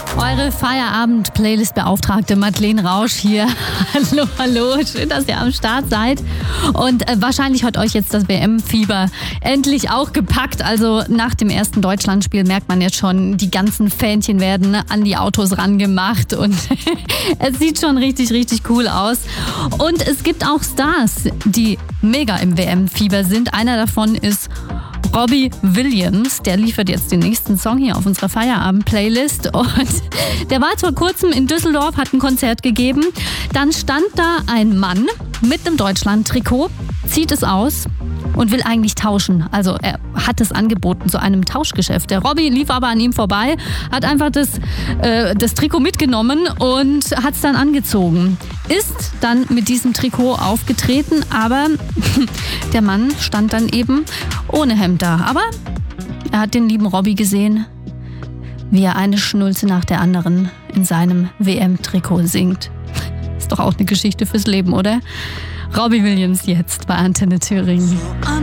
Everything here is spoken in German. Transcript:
Eure Feierabend-Playlist-Beauftragte Madeleine Rausch hier. Hallo, hallo, schön, dass ihr am Start seid. Und wahrscheinlich hat euch jetzt das WM-Fieber endlich auch gepackt. Also nach dem ersten Deutschlandspiel merkt man jetzt schon, die ganzen Fähnchen werden an die Autos rangemacht und es sieht schon richtig, richtig cool aus. Und es gibt auch Stars, die mega im WM-Fieber sind. Einer davon ist Robbie Williams, der liefert jetzt den nächsten Song hier auf unserer Feierabend-Playlist. Und der war vor kurzem in Düsseldorf, hat ein Konzert gegeben. Dann stand da ein Mann mit einem Deutschland-Trikot, zieht es aus und will eigentlich tauschen. Also er hat es angeboten zu einem Tauschgeschäft. Der Robbie lief aber an ihm vorbei, hat einfach das Trikot mitgenommen und hat es dann angezogen. Ist dann mit diesem Trikot aufgetreten, aber der Mann stand dann eben ohne Hemd da. Aber er hat den lieben Robbie gesehen, wie er eine Schnulze nach der anderen in seinem WM-Trikot singt. Ist doch auch eine Geschichte fürs Leben, oder? Robbie Williams jetzt bei Antenne Thüringen.